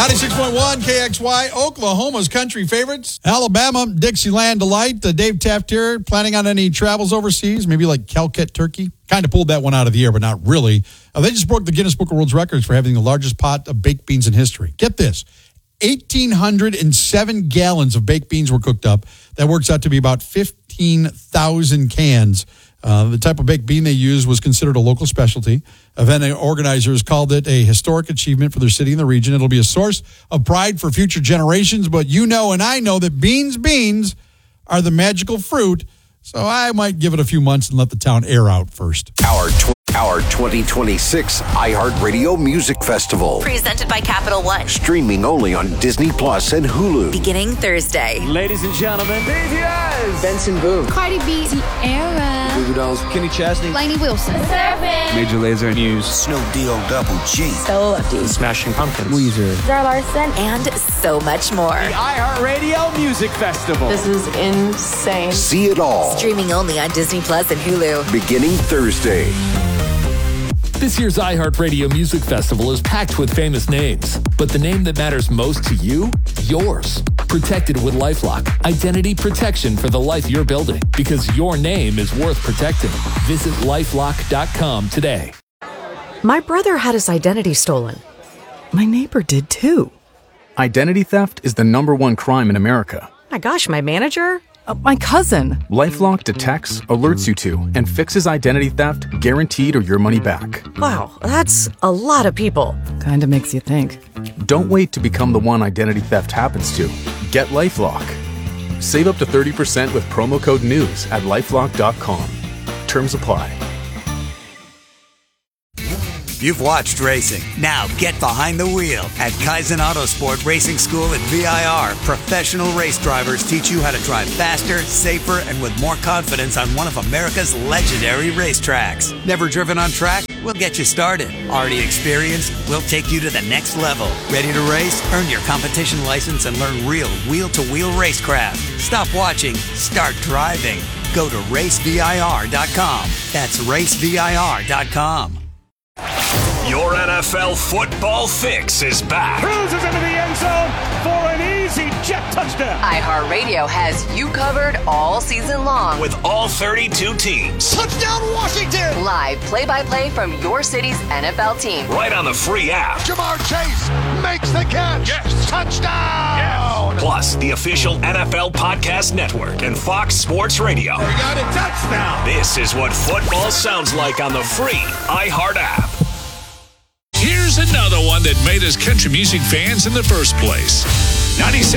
96.1 KXY, Oklahoma's country favorites. Alabama, Dixieland Delight. Dave Taft here. Planning on any travels overseas? Maybe like Calcutt, Turkey? Kind of pulled that one out of the air, but not really. They just broke the Guinness Book of World Records for having the largest pot of baked beans in history. Get this. 1,807 gallons of baked beans were cooked up. That works out to be about 15,000 cans. The type of baked bean they used was considered a local specialty. Event organizers called it a historic achievement for their city and the region. It'll be a source of pride for future generations, but you know and I know that beans are the magical fruit, so I might give it a few months and let the town air out first. Our 2026 iHeartRadio Music Festival. Presented by Capital One. Streaming only on Disney Plus and Hulu. Beginning Thursday. Ladies and gentlemen, BTS. Benson Boone. Cardi B. Ciara. Goo Goo Dolls. Kenny Chesney. Lainey Wilson. Major Lazer News. Snoop D-O Double G. Stella Lefty. Smashing Pumpkins. Weezer. Zara Larson. And so much more. The iHeartRadio Music Festival. This is insane. See it all. Streaming only on Disney Plus and Hulu. Beginning Thursday. This year's iHeartRadio Music Festival is packed with famous names, but the name that matters most to you? Yours. Protected with LifeLock. Identity protection for the life you're building, because your name is worth protecting. Visit LifeLock.com today. My brother had his identity stolen. My neighbor did too. Identity theft is the #1 crime in America. My gosh, my manager? My cousin. LifeLock detects, alerts you to, and fixes identity theft guaranteed or your money back. Wow, that's a lot of people. Kinda makes you think. Don't wait to become the one identity theft happens to. Get LifeLock. Save up to 30% with promo code NEWS at LifeLock.com. Terms apply. You've watched racing. Now get behind the wheel. At Kaizen Autosport Racing School at VIR, professional race drivers teach you how to drive faster, safer, and with more confidence on one of America's legendary racetracks. Never driven on track? We'll get you started. Already experienced? We'll take you to the next level. Ready to race? Earn your competition license and learn real wheel-to-wheel racecraft. Stop watching. Start driving. Go to racevir.com. That's racevir.com. Your NFL football fix is back. Cruises into the end zone for an easy jet touchdown. iHeartRadio has you covered all season long. With all 32 teams. Touchdown Washington! Live play-by-play from your city's NFL team. Right on the free app. Jamar Chase makes the catch. Yes. Touchdown! Yes. Plus, the official NFL Podcast Network and Fox Sports Radio. We got a touchdown. This is what football sounds like on the free iHeart app. Here's another one that made us country music fans in the first place. 96.